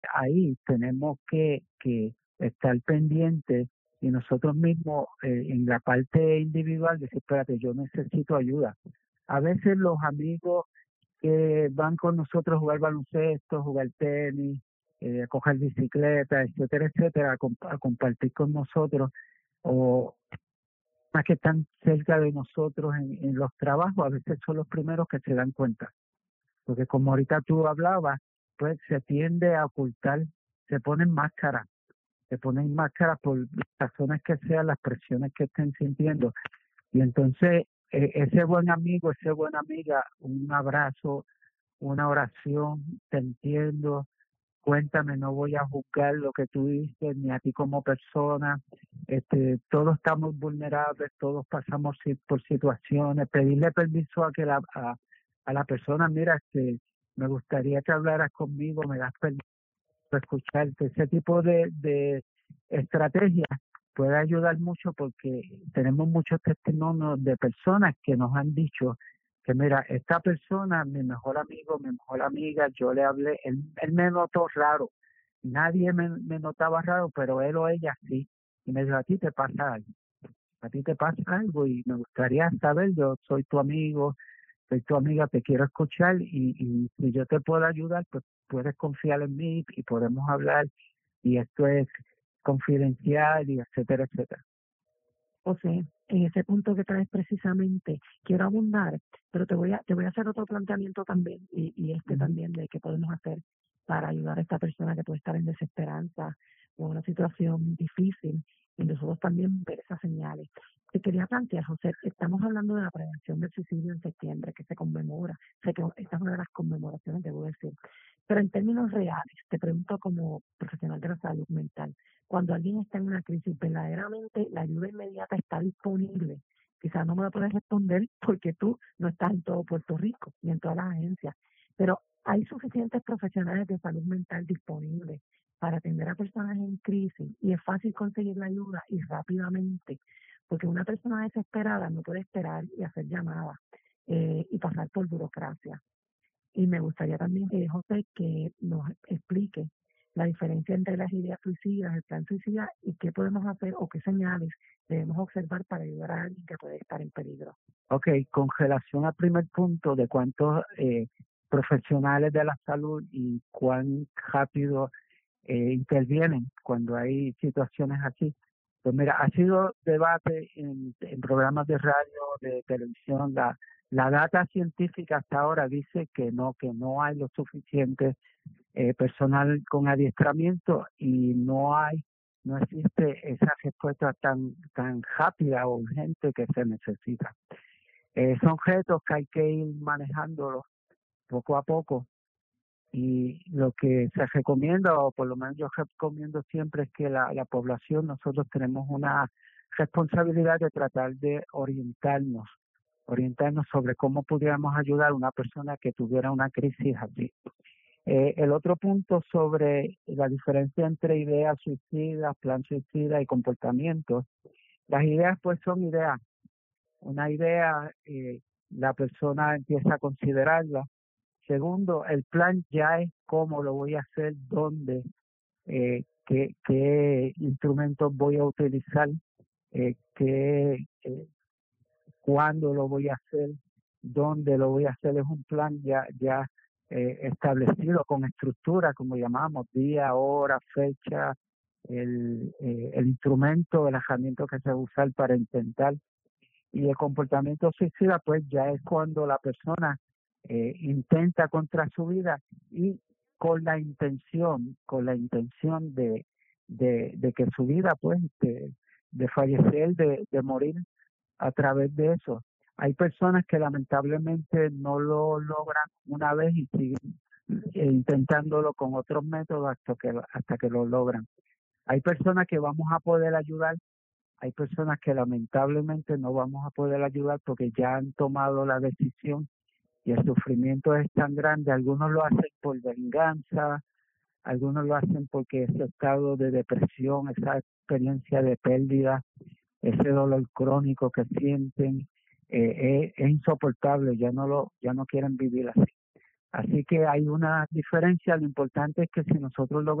ahí tenemos que estar pendientes y nosotros mismos en la parte individual decir, espérate, yo necesito ayuda. A veces los amigos que van con nosotros a jugar baloncesto, jugar tenis, a coger bicicleta, etcétera, etcétera, a compartir con nosotros, o más que están cerca de nosotros en los trabajos, a veces son los primeros que se dan cuenta. Porque como ahorita tú hablabas, pues se tiende a ocultar, se ponen máscaras por las razones que sean, las presiones que estén sintiendo. Y entonces ese buen amigo, esa buena amiga, un abrazo, una oración, te entiendo, cuéntame, no voy a juzgar lo que tú dices, ni a ti como persona, todos estamos vulnerables, todos pasamos por situaciones, pedirle permiso a que a la persona, mira, me gustaría que hablaras conmigo, me das permiso de escucharte, ese tipo de estrategias puede ayudar mucho porque tenemos muchos testimonios de personas que nos han dicho que mira, esta persona, mi mejor amigo, mi mejor amiga, yo le hablé, él me notó raro, nadie me notaba raro, pero él o ella sí, y me dijo, a ti te pasa algo y me gustaría saber, yo soy tu amigo, soy tu amiga, te quiero escuchar y si yo te puedo ayudar, pues puedes confiar en mí y podemos hablar y esto es confidencial y etcétera, etcétera. José, en ese punto que traes precisamente, quiero abundar, pero te voy a hacer otro planteamiento también, y también de qué podemos hacer para ayudar a esta persona que puede estar en desesperanza o en una situación difícil, y nosotros también ver esas señales. Te quería plantear, José, estamos hablando de la prevención del suicidio en septiembre, que se conmemora, sé que esta es una de las conmemoraciones, debo decir, pero en términos reales, te pregunto como profesional de la salud mental, cuando alguien está en una crisis, verdaderamente la ayuda inmediata está disponible. Quizás no me lo puedes responder porque tú no estás en todo Puerto Rico ni en todas las agencias, pero hay suficientes profesionales de salud mental disponibles para atender a personas en crisis y es fácil conseguir la ayuda y rápidamente, porque una persona desesperada no puede esperar y hacer llamadas y pasar por burocracia. Y me gustaría también que José que nos explique la diferencia entre las ideas suicidas, el plan suicida y qué podemos hacer o qué señales debemos observar para ayudar a alguien que puede estar en peligro. Ok, con relación al primer punto de cuántos profesionales de la salud y cuán rápido intervienen cuando hay situaciones así. Pues mira, ha sido debate en programas de radio, de televisión, la data científica hasta ahora dice que no hay lo suficiente personal con adiestramiento y no existe esa respuesta tan rápida o urgente que se necesita. Son retos que hay que ir manejándolos poco a poco y lo que se recomienda, o por lo menos yo recomiendo siempre, es que la población, nosotros tenemos una responsabilidad de tratar de orientarnos sobre cómo pudiéramos ayudar a una persona que tuviera una crisis así. El otro punto sobre la diferencia entre ideas suicidas, plan suicida y comportamientos. Las ideas pues son ideas. Una idea, la persona empieza a considerarla. Segundo, el plan ya es cómo lo voy a hacer, dónde, qué instrumentos voy a utilizar, cuándo lo voy a hacer, dónde lo voy a hacer. Es un plan ya establecido con estructura, como llamamos, día, hora, fecha, el instrumento, el herramienta que se va a usar para intentar. Y el comportamiento suicida, pues ya es cuando la persona intenta contra su vida y con la intención de que su vida, pues, de fallecer, de morir a través de eso. Hay personas que lamentablemente no lo logran una vez y siguen intentándolo con otros métodos hasta que lo logran. Hay personas que vamos a poder ayudar, hay personas que lamentablemente no vamos a poder ayudar porque ya han tomado la decisión y el sufrimiento es tan grande. Algunos lo hacen por venganza, algunos lo hacen porque ese estado de depresión, esa experiencia de pérdida, ese dolor crónico que sienten, es insoportable, ya no quieren vivir así. Así que hay una diferencia. Lo importante es que si nosotros